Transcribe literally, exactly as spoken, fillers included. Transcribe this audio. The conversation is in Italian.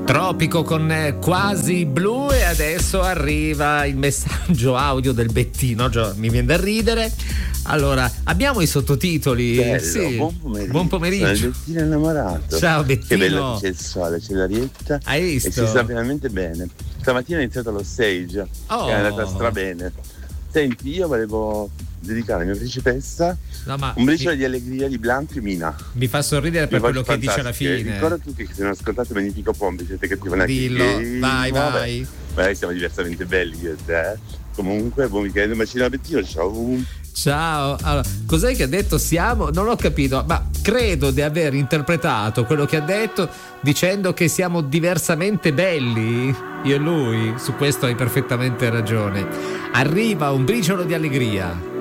Tropico con eh, Quasi Blu, e adesso arriva il messaggio audio del Bettino. Gio, mi viene da ridere. Allora, abbiamo i sottotitoli. Bello, sì. buon pomeriggio. Buon pomeriggio. Sono il Bettino innamorato. Ciao Bettino. Che bello, c'è il sole, c'è l'arietta. Hai visto? E si sta veramente bene. Stamattina ho iniziato lo stage, Oh. che è andata strabene. Senti, io volevo dedicare alla mia principessa No, ma un briciolo mi, di allegria di Blanco e Mina. mi fa sorridere per Mi quello voglio che dice alla fantastiche. fine. Ricorda tutti che se non ascoltate Magnifico Pompi siete cattivo neanche Dillo, che- vai, Vabbè. vai. Beh, siamo diversamente belli io e te. eh. Comunque, buon weekend, un bacino al Bettino, ciao. Ciao, allora, cos'è che ha detto siamo? Non ho capito, ma credo di aver interpretato quello che ha detto dicendo che siamo diversamente belli, io e lui. Su questo hai perfettamente ragione. Arriva un briciolo di allegria.